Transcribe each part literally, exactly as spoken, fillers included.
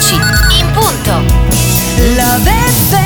undici, in punto. Love F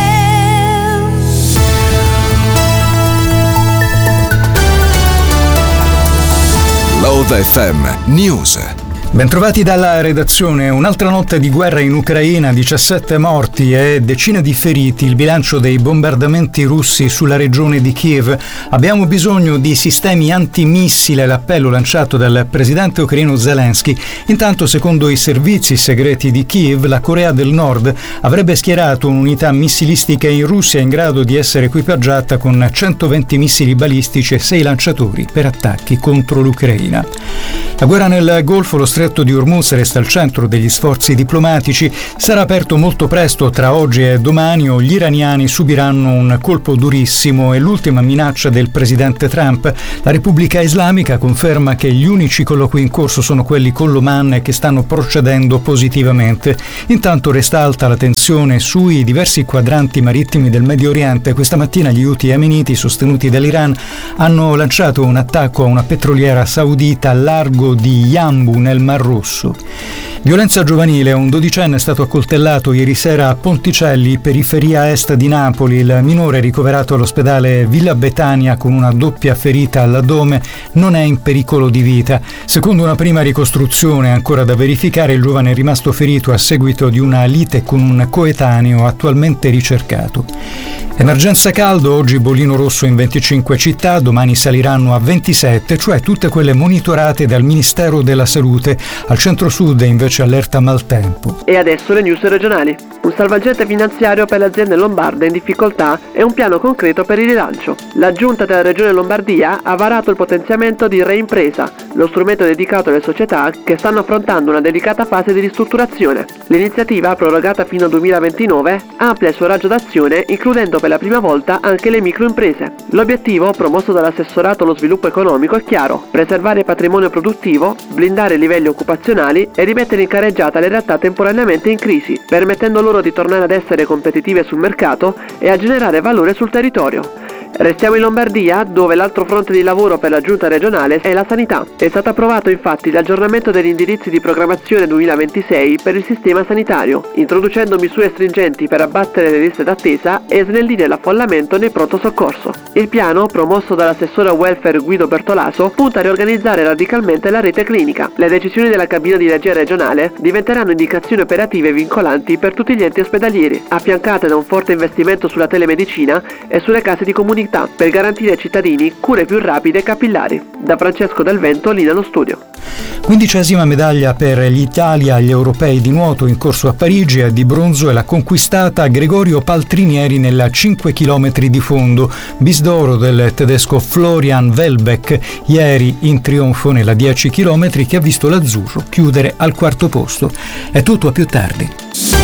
M. Love F M News. Bentrovati dalla redazione. Un'altra notte di guerra in Ucraina, diciassette morti e decine di feriti, il bilancio dei bombardamenti russi sulla regione di Kiev. Abbiamo bisogno di sistemi antimissile, l'appello lanciato dal presidente ucraino Zelensky. Intanto, secondo i servizi segreti di Kiev, la Corea del Nord avrebbe schierato un'unità missilistica in Russia in grado di essere equipaggiata con centoventi missili balistici e sei lanciatori per attacchi contro l'Ucraina. La guerra nel Golfo, lo Stretto di Hormuz resta al centro degli sforzi diplomatici. Sarà aperto molto presto, tra oggi e domani, o gli iraniani subiranno un colpo durissimo. È l'ultima minaccia del presidente Trump. La Repubblica Islamica conferma che gli unici colloqui in corso sono quelli con l'Oman e che stanno procedendo positivamente. Intanto resta alta la tensione sui diversi quadranti marittimi del Medio Oriente. Questa mattina gli Houthi yemeniti, sostenuti dall'Iran, hanno lanciato un attacco a una petroliera saudita al largo di Yanbu nel Mar Rosso. Violenza giovanile. Un dodicenne è stato accoltellato ieri sera a Ponticelli, periferia est di Napoli. Il minore è ricoverato all'ospedale Villa Betania con una doppia ferita all'addome, non è in pericolo di vita. Secondo una prima ricostruzione ancora da verificare, il giovane è rimasto ferito a seguito di una lite con un coetaneo attualmente ricercato. Emergenza caldo, oggi bollino rosso in venticinque città, domani saliranno a ventisette, cioè tutte quelle monitorate dal Ministero della Salute. Al centro-sud è invece allerta maltempo. E adesso le news regionali. Un salvagente finanziario per le aziende lombarde in difficoltà e un piano concreto per il rilancio. La Giunta della Regione Lombardia ha varato il potenziamento di Reimpresa, lo strumento dedicato alle società che stanno affrontando una delicata fase di ristrutturazione. L'iniziativa, prorogata fino al duemilaventinove, amplia il suo raggio d'azione includendo per la prima volta anche le microimprese. L'obiettivo, promosso dall'assessorato allo sviluppo economico, è chiaro: preservare il patrimonio produttivo, blindare i livelli occupazionali e rimettere in carreggiata le realtà temporaneamente in crisi, permettendo loro di tornare ad essere competitive sul mercato e a generare valore sul territorio. Restiamo in Lombardia, dove l'altro fronte di lavoro per la giunta regionale è la sanità. È stato approvato infatti l'aggiornamento degli indirizzi di programmazione duemilaventisei per il sistema sanitario, introducendo misure stringenti per abbattere le liste d'attesa e snellire l'affollamento nei pronto soccorso. Il piano, promosso dall'assessore welfare Guido Bertolaso, punta a riorganizzare radicalmente la rete clinica. Le decisioni della cabina di regia regionale diventeranno indicazioni operative vincolanti per tutti gli enti ospedalieri, affiancate da un forte investimento sulla telemedicina e sulle case di comunità, per garantire ai cittadini cure più rapide e capillari. Da Francesco Del Vento, linea allo studio. Quindicesima medaglia per l'Italia agli europei di nuoto in corso a Parigi. Di bronzo è la conquistata Gregorio Paltrinieri nella cinque chilometri di fondo, bis d'oro del tedesco Florian Welbeck ieri in trionfo nella dieci chilometri che ha visto l'azzurro chiudere al quarto posto. È tutto, a più tardi.